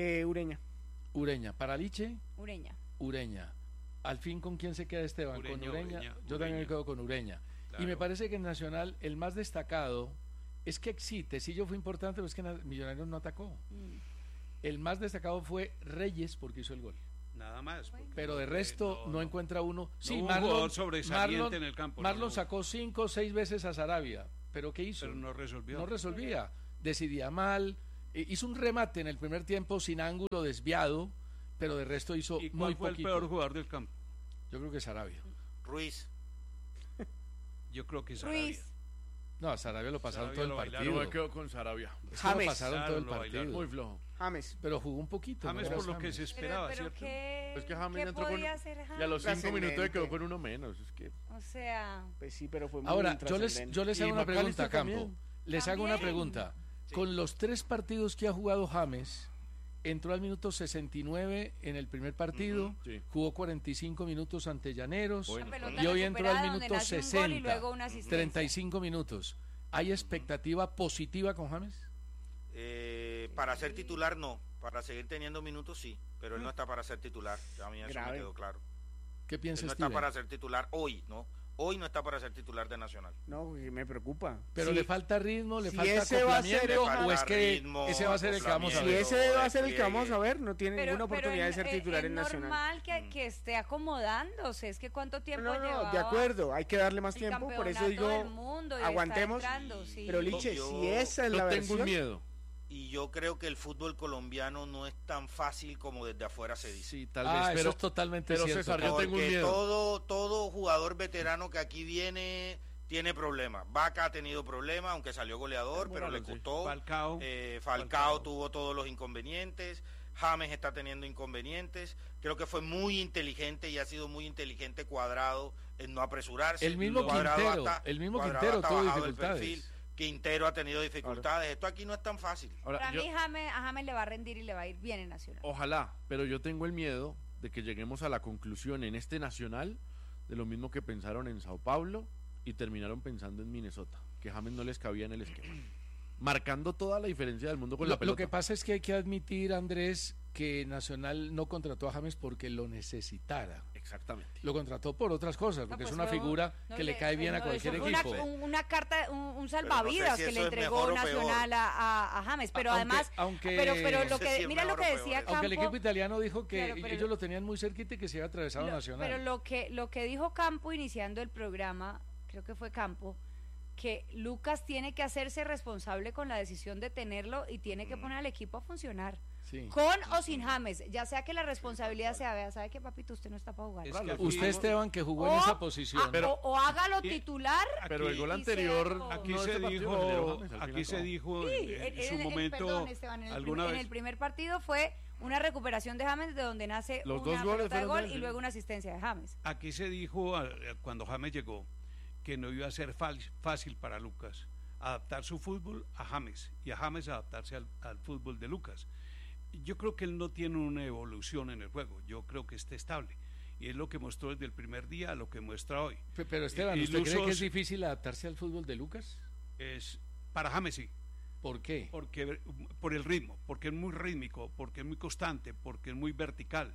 Ureña. ¿Para Liche? Ureña. Al fin, ¿con quién se queda Esteban? ¿Con Ureña? Yo también me quedo con Ureña. Claro. Y me parece que en Nacional el más destacado es que Tecillo fue importante, pero es que Millonarios no atacó. El más destacado fue Reyes porque hizo el gol. Nada más. Pero de resto no encuentra uno. Sí, Marlon sobresaliente en el campo. Marlon sacó 5 o 6 veces a Sarabia. ¿Pero qué hizo? Pero no resolvió. No resolvía. Decidía mal. Hizo un remate en el primer tiempo sin ángulo, desviado. Pero de resto hizo muy poquito. ¿Y cuál fue el peor jugador del campo? Yo creo que Sarabia. Ruiz. Yo creo que Sarabia. No, a Sarabia lo pasaron todo el partido. Yo me quedo con Sarabia. Lo pasaron todo el partido. Muy flojo. James. Pero jugó un poquito. James por lo que se esperaba, pero ¿cierto? Es que James entró con... James? Y a los 5 minutos quedó con uno menos. Es que... O sea... Pues sí, pero fue muy Ahora, yo les hago una pregunta, Campo. Les hago una ¿También? pregunta. Sí. Con los 3 partidos que ha jugado James, entró al minuto 69 en el primer partido, jugó 45 minutos ante Llaneros, y hoy entró al minuto 60, 35 minutos. ¿Hay expectativa positiva con James? Para ser titular no, para seguir teniendo minutos sí, pero él no está para ser titular, a mí eso me quedó claro. ¿Qué piensas, él no está para ser titular hoy, ¿no? Hoy no está para ser titular de Nacional. No, me preocupa. Pero le falta ritmo, le falta acoplamiento, o es que ese va a ser el que vamos a ver. Si ese va a ser el que vamos a ver, no tiene ninguna oportunidad de ser titular en Nacional. Es normal que esté acomodándose, es que cuánto tiempo lleva. De acuerdo, hay que darle más tiempo, por eso digo, aguantemos. Pero Liche, si esa es la versión. Tengo miedo. Y yo creo que el fútbol colombiano no es tan fácil como desde afuera se dice. Sí, tal vez, pero eso es totalmente cierto. César, yo tengo miedo. Todo jugador veterano que aquí viene tiene problemas. Vaca ha tenido problemas, aunque salió goleador, pero le costó. Falcao tuvo todos los inconvenientes. James está teniendo inconvenientes. Creo que fue muy inteligente y ha sido muy inteligente Cuadrado en no apresurarse. El mismo Quintero tuvo dificultades. Quintero ha tenido dificultades. Esto aquí no es tan fácil. Ahora, para mí a James le va a rendir y le va a ir bien en Nacional. Ojalá, pero yo tengo el miedo de que lleguemos a la conclusión en este Nacional de lo mismo que pensaron en Sao Paulo y terminaron pensando en Minnesota, que James no les cabía en el esquema. Marcando toda la diferencia del mundo con la pelota. Lo que pasa es que hay que admitir, Andrés, que Nacional no contrató a James porque lo necesitara. Exactamente. Lo contrató por otras cosas, porque es una figura que le cae bien a cualquier equipo. Una carta, un salvavidas que le entregó Nacional a James, pero además, pero lo que mira lo que decía Campo. Aunque el equipo italiano dijo que ellos lo tenían muy cerquita y que se había atravesado Nacional. Pero lo que dijo Campo iniciando el programa, creo que fue Campo, que Lucas tiene que hacerse responsable con la decisión de tenerlo y tiene que poner al equipo a funcionar. Sí. Con o sin James, ya sea que la responsabilidad sea, vea, sabe que papito, usted no está para jugar. Usted, Esteban, que jugó en esa posición. O hágalo titular. Pero el gol anterior, aquí se dijo en su momento, perdón, Esteban, alguna vez. En el primer partido fue una recuperación de James de donde nace Los una dos goles pelota de fueron gol de él, y luego una asistencia de James. Aquí se dijo cuando James llegó que no iba a ser fácil para Lucas adaptar su fútbol a James y a James adaptarse al fútbol de Lucas. Yo creo que él no tiene una evolución en el juego, yo creo que está estable y es lo que mostró desde el primer día a lo que muestra hoy. Pero Esteban, ¿usted cree que es difícil adaptarse al fútbol de Lucas? Para James sí. ¿Por qué? Porque por el ritmo, porque es muy rítmico, porque es muy constante, porque es muy vertical.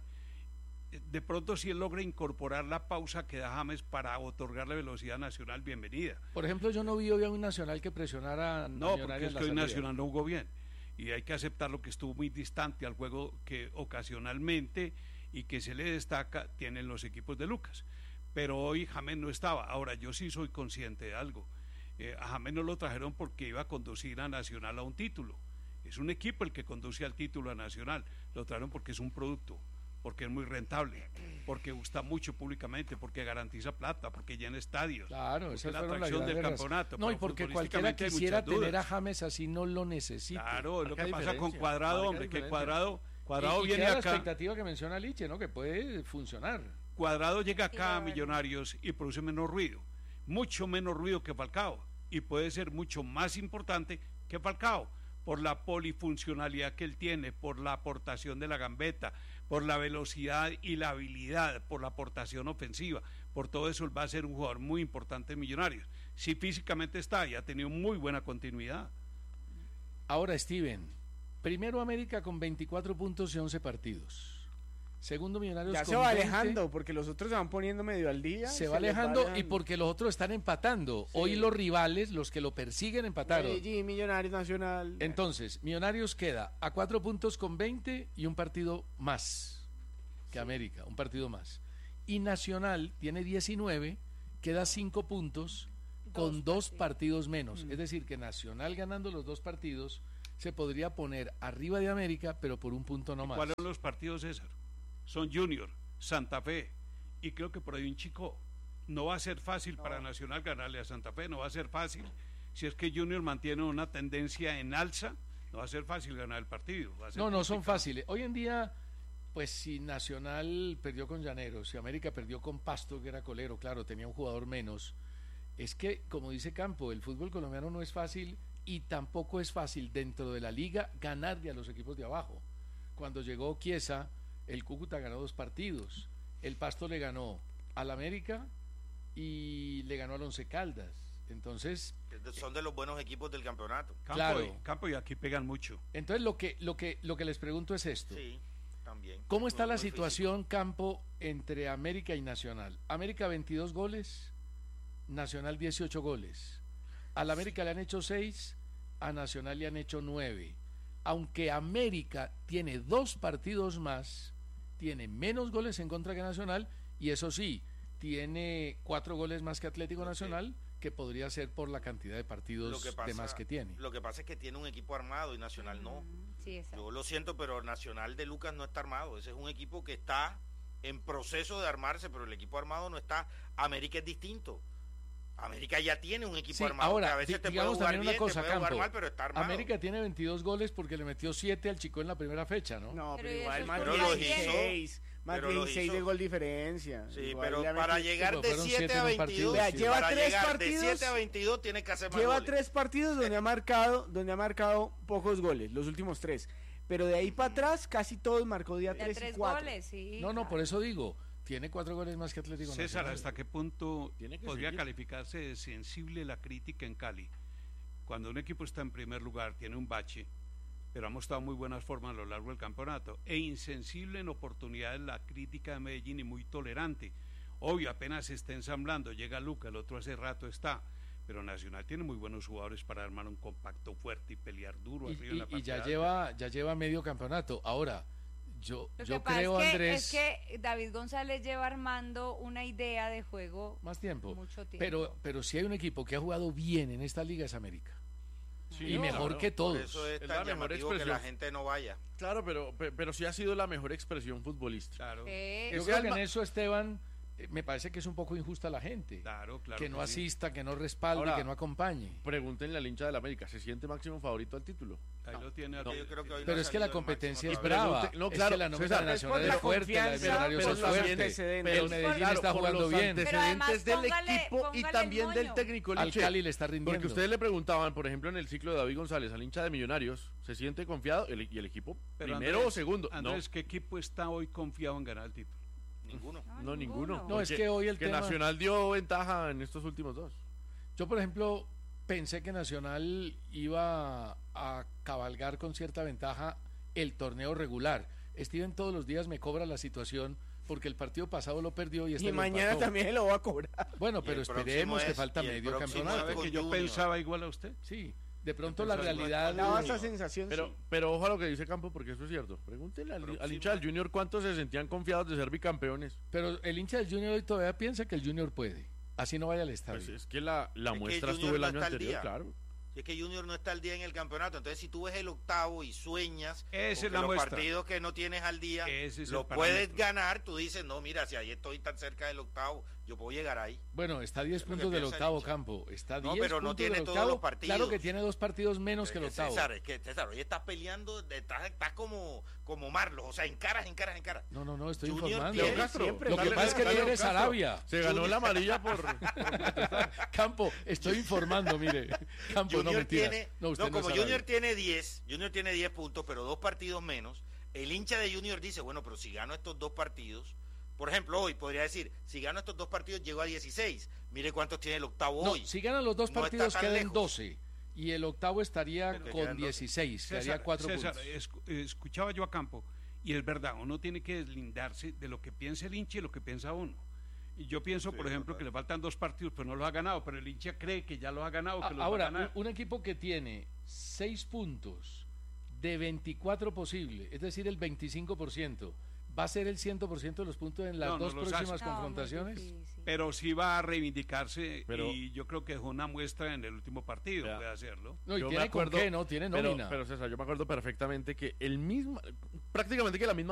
De pronto si él logra incorporar la pausa que da James para otorgarle velocidad Nacional, bienvenida. Por ejemplo, yo no vi hoy a un Nacional que presionara a No, porque es que hoy Nacional no jugó bien y hay que aceptar lo que estuvo muy distante al juego que ocasionalmente y que se le destaca tienen los equipos de Lucas, pero hoy James no estaba. Ahora yo sí soy consciente de algo, a James no lo trajeron porque iba a conducir a Nacional a un título, es un equipo el que conduce al título a Nacional, lo trajeron porque es un producto, porque es muy rentable, porque gusta mucho públicamente, porque garantiza plata, porque llena estadios, claro, esa es la atracción del campeonato. No, y porque cualquiera quisiera tener a James así no lo necesita. Claro, es lo que pasa con Cuadrado, hombre, que Cuadrado viene acá. La expectativa que menciona Liche, ¿no? Que puede funcionar. Cuadrado llega acá a Millonarios y produce menos ruido, mucho menos ruido que Falcao, y puede ser mucho más importante que Falcao, por la polifuncionalidad que él tiene, por la aportación de la gambeta, por la velocidad y la habilidad, por la aportación ofensiva, por todo eso él va a ser un jugador muy importante en Millonarios. Si físicamente está y ha tenido muy buena continuidad. Ahora, Steven, primero América con 24 puntos y 11 partidos. Segundo Millonarios ya con se va 20, alejando porque los otros se van poniendo medio al día. Se va alejando y porque los otros están empatando. Sí. Hoy los rivales, los que lo persiguen, empataron. Medellín, Millonarios, Nacional. Entonces, Millonarios queda a 4 puntos con 20 y un partido más que América, un partido más. Y Nacional tiene 19, queda 5 puntos con 2 partidos menos. Es decir, que Nacional ganando los 2 partidos se podría poner arriba de América, pero por un punto no más. ¿Cuáles son los partidos, César? Son Junior, Santa Fe y creo que por ahí un Chico. No va a ser fácil para Nacional ganarle a Santa Fe, no va a ser fácil. Si es que Junior mantiene una tendencia en alza, no va a ser fácil ganar el partido. No son fáciles. Hoy en día, pues si Nacional perdió con Llaneros, si América perdió con Pasto, que era colero, claro, tenía un jugador menos. Es que, como dice Campo, el fútbol colombiano no es fácil y tampoco es fácil dentro de la liga ganarle a los equipos de abajo. Cuando llegó Chiesa, el Cúcuta ganó 2 partidos, el Pasto le ganó al América y le ganó al Once Caldas. Entonces son de los buenos equipos del campeonato. Campo y aquí pegan mucho. Entonces lo que les pregunto es esto. Sí, también. ¿Cómo está la situación, físico, Campo, entre América y Nacional? América 22 goles, Nacional 18 goles. Al América le han hecho 6, a Nacional le han hecho 9. Aunque América tiene 2 partidos más, tiene menos goles en contra que Nacional, y eso sí, tiene 4 goles más que Atlético Nacional, que podría ser por la cantidad de partidos de más que tiene. Lo que pasa es que tiene un equipo armado y Nacional no. Sí, yo lo siento, pero Nacional de Lucas no está armado. Ese es un equipo que está en proceso de armarse, pero el equipo armado no está. América es distinto. América ya tiene un equipo armado. Ahora, que a veces te puede jugar bien, cosa, te puede jugar mal, pero está armado. América tiene 22 goles porque le metió 7 al Chico en la primera fecha, ¿no? No, pero igual más 16. Más 16 de gol diferencia. Sí, igual pero para llegar de 7 a 22, lleva 3 partidos. De 7 a 22 tiene que hacer más lleva goles. 3 partidos donde ha marcado pocos goles, los últimos 3. Pero de ahí para atrás casi todos marcó día 3 y 4. Goles, sí, no, por eso digo, tiene 4 goles más que Atlético Nacional. César, ¿hasta qué punto podría calificarse de sensible la crítica en Cali? Cuando un equipo está en primer lugar, tiene un bache, pero ha mostrado muy buenas formas a lo largo del campeonato, e insensible en oportunidades la crítica de Medellín y muy tolerante. Obvio, apenas se está ensamblando, llega Luca, el otro hace rato está, pero Nacional tiene muy buenos jugadores para armar un compacto fuerte y pelear duro arriba en la y ya lleva medio campeonato. Ahora, Yo Lo que creo, pasa Andrés... es que David González lleva armando una idea de juego más tiempo. Mucho tiempo. Pero si hay un equipo que ha jugado bien en esta liga es América. Sí, y mejor claro. que todos. Por eso es Es tan la mejor llamativo que expresión. la gente no vaya. Claro, pero sí ha sido la mejor expresión futbolística. Claro. Yo creo que en eso, Esteban, me parece que es un poco injusta la gente. Claro, que no sí. asista, que no respalde, Ahora, que no acompañe. Pregúntenle al hincha de la América, ¿se siente máximo favorito al título? Ahí lo tiene. No. Yo creo que hoy no Pero ha es que la salido el competencia es máximo brava. todavía. No, Es claro, que la nómina César, nacional pero es fuerte, la de confianza, Millonarios pero es también fuerte. El Medellín claro, está por jugando los bien. Pero además, antecedentes del póngale- equipo y póngale también el del moño. técnico Al Liche. Cali le está rindiendo. Porque ustedes le preguntaban, por ejemplo, en el ciclo de David González, al hincha de Millonarios, ¿se siente confiado? Y el equipo, Pero primero Andrés, o segundo. Andrés, ¿qué equipo está hoy confiado en ganar el título? Ninguno. No, ninguno. No, es Porque- que hoy el que tema... Nacional dio ventaja en estos últimos dos. Yo, por ejemplo, pensé que Nacional iba a cabalgar con cierta ventaja el torneo regular. Steven todos los días me cobra la situación porque el partido pasado lo perdió y este Y lo mañana empató. también lo va a cobrar. Bueno, Y pero el próximo esperemos que es- falta y el medio próximo campeonato. ¿Sabe que yo Junior. pensaba igual a usted? Sí, de pronto la realidad... Daba esa sensación, sí. Pero ojo a lo que dice Campo, porque eso es cierto. Pregúntenle al hincha del Junior cuántos se sentían confiados de ser bicampeones. Pero el hincha del Junior hoy todavía piensa que el Junior puede. Así no vaya al estadio. Pues es que la que muestra el estuvo Junior el no año está al anterior, día. claro. Si es que Junior no está al día en el campeonato, entonces si tú ves el octavo y sueñas Esa es con que la los muestra. partidos que no tienes al día Ese es lo el puedes parámetro. ganar, tú dices, no, mira, si ahí estoy tan cerca del octavo, yo puedo llegar ahí. Bueno, está a 10 Es lo que puntos del piensa el octavo hincha. campo. Está a 10 No, pero no puntos tiene del todos octavo. los partidos. Claro que tiene 2 partidos menos que el octavo. César, es que César, hoy estás peleando, estás como Marlos, o sea, en caras. No, estoy Junior informando. tiene- Castro, Lo que dale, pasa es que dale, tú eres Castro. Arabia. Se ganó la amarilla por Campo, estoy informando, mire. Campo, no Junior mentiras. tiene, No, usted no como es Junior Arabia. tiene 10 puntos, pero 2 partidos menos, el hincha de Junior dice, bueno, pero si gano estos 2 partidos, por ejemplo, hoy podría decir, si gano estos 2 partidos llego a 16, mire cuántos tiene el octavo No, hoy. si ganan los 2 No está partidos tan quedan lejos. 12 y el octavo estaría Pero con quedan 12. 16, sería 4 César, puntos. escuchaba yo a Campo y es verdad, uno tiene que deslindarse de lo que piensa el hincha y lo que piensa uno. Y yo pienso, por ejemplo, que le faltan 2 partidos, pero no los ha ganado, pero el hincha cree que ya los ha ganado, que los va a Ahora, ganar. un equipo que tiene 6 puntos de 24 posibles, es decir, el 25%, ¿va a ser el 100% de los puntos en las No, no dos los próximas hace. confrontaciones? Pero sí va a reivindicarse Pero- y yo creo que dejó una muestra en el último partido, puede hacerlo. No, y Yo tiene me acuerdo, con qué, ¿no? Tiene nómina. Pero César, yo me acuerdo perfectamente que prácticamente que la misma